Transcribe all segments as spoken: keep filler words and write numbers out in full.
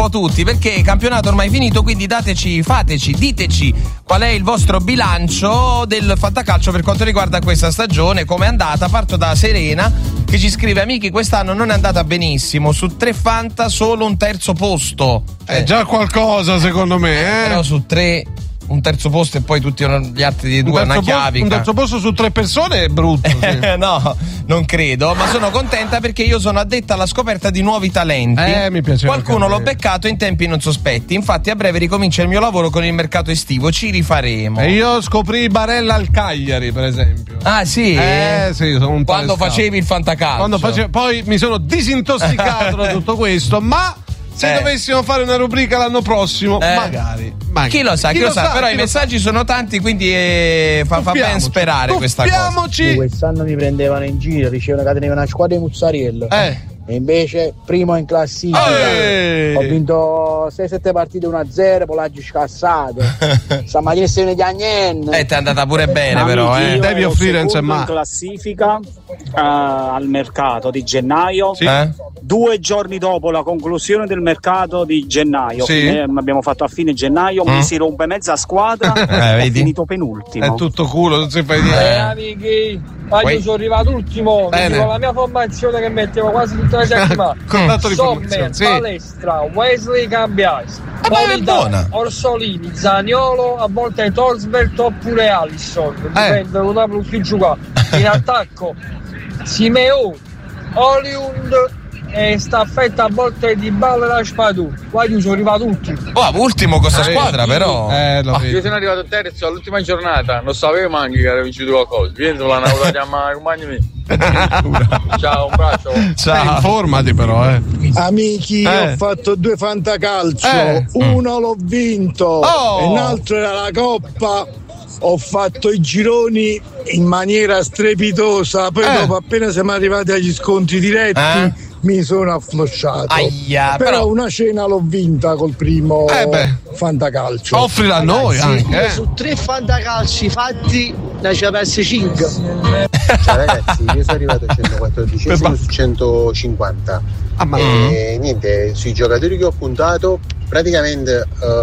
chiediamo tutti, perché il campionato ormai è finito, quindi dateci, fateci, diteci qual è il vostro bilancio del fantacalcio per quanto riguarda questa stagione, come è andata. Parto da Serena che ci scrive: amici, quest'anno non è andata benissimo, su tre fanta solo un terzo posto. È già qualcosa secondo me, eh? Però su tre un terzo posto e poi tutti gli altri di due, una chiavica. Un terzo posto su tre persone è brutto. Sì. No, non credo, ma sono contenta perché io sono addetta alla scoperta di nuovi talenti. Eh, mi piace. Qualcuno l'ho beccato in tempi non sospetti. Infatti a breve ricomincia il mio lavoro con il mercato estivo, ci rifaremo. E io scoprì Barella al Cagliari, per esempio. Ah, sì? Eh, sì, sono un Quando facevi il fantacalcio. Quando facevo, poi mi sono disintossicato da tutto questo, ma se eh. dovessimo fare una rubrica l'anno prossimo, eh. magari, magari. Chi lo sa, chi, chi lo sa, sa però i messaggi sa. Sono tanti, quindi eh, fa, fa ben sperare questa cosa. Quest'anno mi prendevano in giro, dicevano che tenevo una squadra di mozzarella. Eh. E invece primo in classifica, Eeeh. ho vinto sei sette partite uno a zero, poi l'ho scassato. Stamattina se ne dà niente. Eh, ti è andata pure bene, però, eh. Devi offrire in classifica uh, al mercato di gennaio. Sì. Eh? Due giorni dopo la conclusione del mercato di gennaio, sì. fine, abbiamo fatto a fine gennaio, mm. mi si rompe mezza squadra eh, e finito penultimo. È tutto culo, non si fai dire. Eh, amici, ma io sono arrivato ultimo, con la mia formazione che mettevo quasi tutta la settimana. Sommer, sì. Palestra, Wesley, Cambias, Politano, Orsolini, Zaniolo, a volte Torsberg oppure Alisson. Dipende, non apro più giocare. In attacco Simeone, Oliund e staffetta a volte di Balla da Spadu. Qua io sono arrivato ultimo. Oh, ultimo con questa eh, squadra, però. Eh, lo ah, io sono arrivato terzo all'ultima giornata, non sapevo manchi che era vincito qualcosa. Vieni sulla natura, chiama compagni miei. Ciao, un braccio. Ciao. Eh, informati però, eh. Amici, eh. ho fatto due fantacalcio, eh. uno l'ho vinto oh. e un altro era la Coppa. Ho fatto i gironi in maniera strepitosa, poi eh. dopo appena siamo arrivati agli scontri diretti eh. mi sono afflosciato. Aia, però, però una cena l'ho vinta col primo eh beh. fantacalcio. Offrila a noi anche, eh. Su tre fantacalci fatti ne ci ha persi cinque. Ciao ragazzi, io sono arrivato a centoquattordicesimo su centocinquanta. Ah, ma e niente, sui giocatori che ho puntato praticamente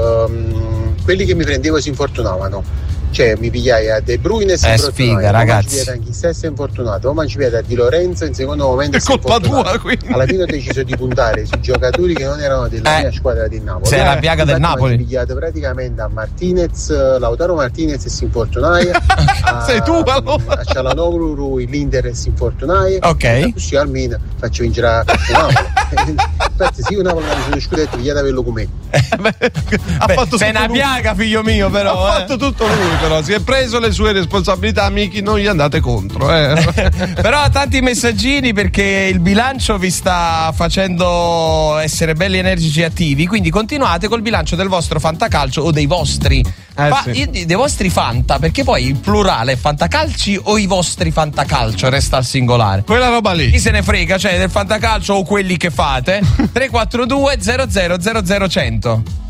um, quelli che mi prendevo si infortunavano. Cioè mi pigliai a De Bruyne e si è sfiga, ragazzi. Ma anche stesso è infortunato, ma ci vede a Di Lorenzo in secondo momento. È colpa tua, quindi. Alla fine ho deciso di puntare sui giocatori che non erano della eh. mia squadra di Napoli. Sei la piaga del Napoli. Mi pigliato praticamente a Martinez, Lautaro Martinez e si infortunai. Sei tu allora. A Cialanoglu, l'Inter e si infortunai. Ok. Così almeno faccio vincere a Napoli. Infatti sì, io Napoli mi sono scudetto, via da quello con me. Ha fatto sei una piaga, figlio mio, però. Ha eh. fatto tutto lui, però si è preso le sue responsabilità, amici, non gli andate contro, eh. Però tanti messaggini perché il bilancio vi sta facendo essere belli energici e attivi, quindi continuate col bilancio del vostro fantacalcio o dei vostri eh, fa, sì. dei vostri fanta, perché poi il plurale è fantacalci o i vostri fantacalcio, resta al singolare. Quella roba lì. Chi se ne frega, cioè del fantacalcio o quelli che fate. tre quattro due zero zero zero zero cento.